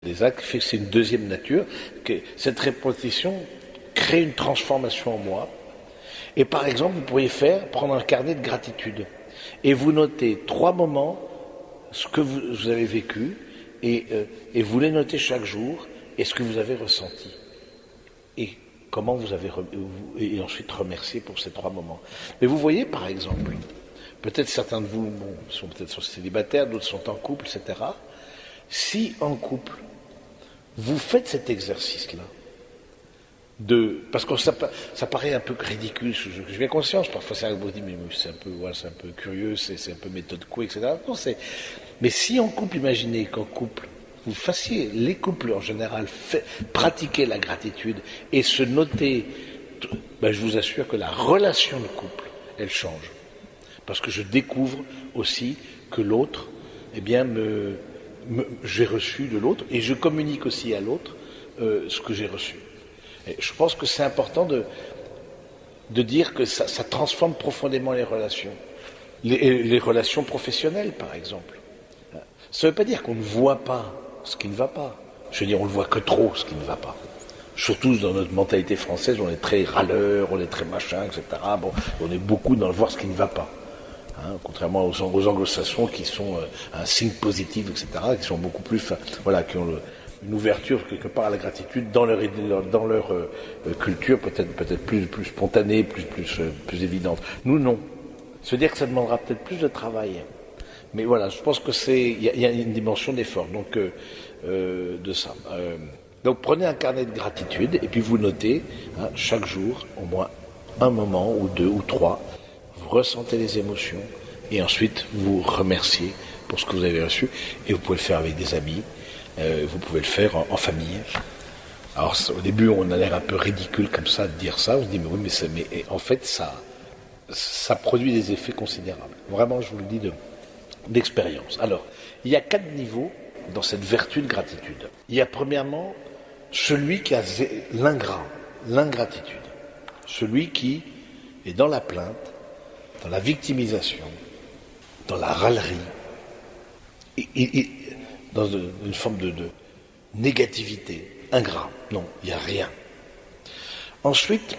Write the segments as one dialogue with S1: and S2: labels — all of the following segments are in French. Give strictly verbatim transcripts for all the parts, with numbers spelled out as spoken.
S1: des actes fait que c'est une deuxième nature, que cette répétition crée une transformation en moi. Et par exemple, vous pourriez faire, prendre un carnet de gratitude et vous notez trois moments, ce que vous, vous avez vécu, et, euh, et vous les notez chaque jour, et ce que vous avez ressenti. Et comment vous avez, et ensuite remercier pour ces trois moments. Mais vous voyez, par exemple, peut-être certains de vous bon, sont peut-être célibataires, d'autres sont en couple, et cetera. Si en couple, vous faites cet exercice-là, de, parce que ça, ça paraît un peu ridicule, j'ai bien conscience, parfois ça vous dit, mais c'est un peu, voilà, c'est un peu curieux, c'est, c'est un peu méthode quoi, et cetera. Non, c'est, mais si en couple, imaginez qu'en couple, vous fassiez, les couples en général, fait, pratiquer la gratitude et se noter, ben je vous assure que la relation de couple, elle change. Parce que je découvre aussi que l'autre, eh bien, me, me, j'ai reçu de l'autre et je communique aussi à l'autre euh, ce que j'ai reçu. Et je pense que c'est important de, de dire que ça, ça transforme profondément les relations. Les, les relations professionnelles, par exemple. Ça ne veut pas dire qu'on ne voit pas ce qui ne va pas. Je veux dire, on ne voit que trop ce qui ne va pas. Surtout dans notre mentalité française, on est très râleur, on est très machin, et cetera. Bon, on est beaucoup dans le voir ce qui ne va pas. Hein, contrairement aux, aux anglo-saxons qui sont euh, un signe positif, et cetera, qui sont beaucoup plus, enfin, voilà, qui ont le, une ouverture quelque part à la gratitude dans leur, dans leur euh, culture, peut-être, peut-être plus, plus spontanée, plus, plus, euh, plus évidente. Nous, non. Se dire que ça demandera peut-être plus de travail. Mais voilà, je pense que c'est, il y, y a une dimension d'effort, donc euh, euh, de ça. Euh, donc prenez un carnet de gratitude et puis vous notez hein, chaque jour au moins un moment ou deux ou trois. Vous ressentez les émotions et ensuite vous remerciez pour ce que vous avez reçu. Et vous pouvez le faire avec des amis, euh, vous pouvez le faire en, en famille. Alors au début, on a l'air un peu ridicule comme ça de dire ça. On se dit mais oui, mais, c'est, mais en fait ça, ça produit des effets considérables. Vraiment, je vous le dis de d'expérience. Alors, il y a quatre niveaux dans cette vertu de gratitude. Il y a premièrement celui qui a l'ingrat, l'ingratitude. Celui qui est dans la plainte, dans la victimisation, dans la râlerie, et, et, et dans une forme de, de négativité, ingrat. Non, il n'y a rien. Ensuite,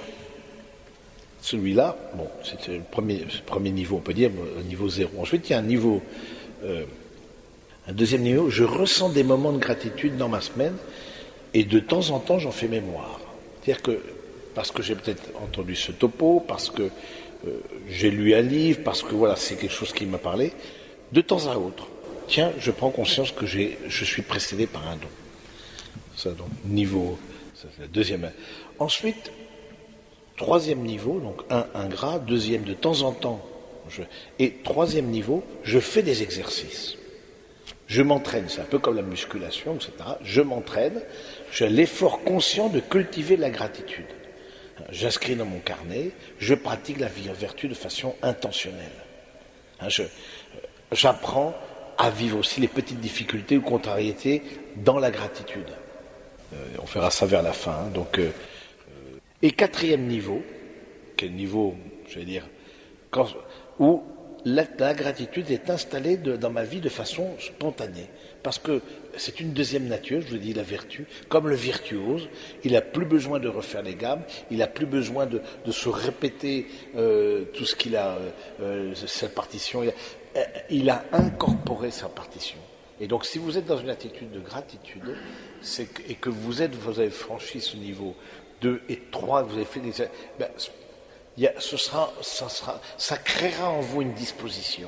S1: celui-là, bon, c'est le premier, le premier niveau, on peut dire, le niveau zéro. Ensuite, il y a un niveau, euh, un deuxième niveau, je ressens des moments de gratitude dans ma semaine et de temps en temps, j'en fais mémoire. C'est-à-dire que, parce que j'ai peut-être entendu ce topo, parce que euh, j'ai lu un livre, parce que voilà, c'est quelque chose qui m'a parlé, de temps à autre, tiens, je prends conscience que j'ai, je suis précédé par un don. Ça, donc, niveau, ça, c'est le deuxième. Ensuite, troisième niveau, donc un ingrat, deuxième de temps en temps, je, et troisième niveau, je fais des exercices. Je m'entraîne, c'est un peu comme la musculation, et cetera. Je m'entraîne, j'ai l'effort conscient de cultiver la gratitude. J'inscris dans mon carnet, je pratique la vertu de façon intentionnelle. Je, j'apprends à vivre aussi les petites difficultés ou contrariétés dans la gratitude. Euh, on fera ça vers la fin. Hein, donc, euh, Et quatrième niveau, qui est le niveau, je vais dire, quand, où la, la gratitude est installée de, dans ma vie de façon spontanée. Parce que c'est une deuxième nature, je vous dis la vertu, comme le virtuose, il n'a plus besoin de refaire les gammes, il n'a plus besoin de, de se répéter euh, tout ce qu'il a, euh, sa partition, il a, il a incorporé sa partition. Et donc si vous êtes dans une attitude de gratitude, c'est que, et que vous êtes, vous avez franchi ce niveau deux et trois, vous avez fait des... Ben, il y a, ce sera, ça, sera, ça créera en vous une disposition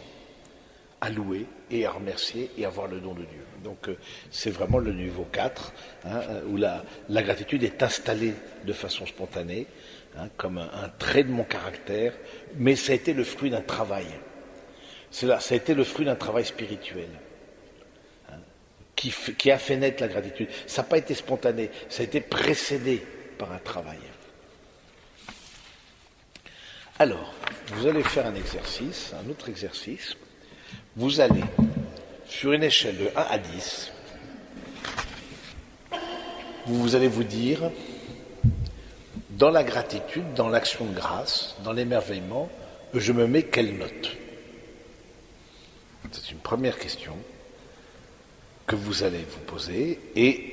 S1: à louer et à remercier et à avoir le don de Dieu. Donc euh, c'est vraiment le niveau quatre, hein, où la, la gratitude est installée de façon spontanée, hein, comme un, un trait de mon caractère, mais ça a été le fruit d'un travail. C'est là, ça a été le fruit d'un travail spirituel. Hein, qui, qui a fait naître la gratitude. Ça n'a pas été spontané, ça a été précédé par un travail. Alors, vous allez faire un exercice, un autre exercice. Vous allez, sur une échelle de un à dix, vous, vous allez vous dire, dans la gratitude, dans l'action de grâce, dans l'émerveillement, je me mets quelle note? C'est une première question. que vous allez vous poser et